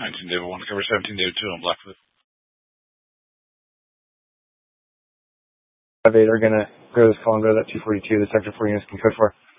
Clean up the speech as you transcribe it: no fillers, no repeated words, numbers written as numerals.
19 David 1, cover 17 David 2 on Blackfoot. 5-8 are going to go to this call and go to that 242. The sector 4 units can code for.